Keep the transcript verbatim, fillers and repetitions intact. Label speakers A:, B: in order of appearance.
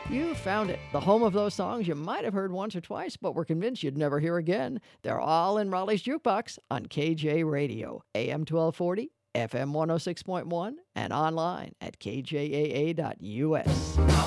A: You found it. The home of those songs you might have heard once or twice, but were convinced you'd never hear again. They're all in Raleigh's Jukebox on K J Radio, A M twelve forty, F M one oh six point one, and online at K J A A dot U S.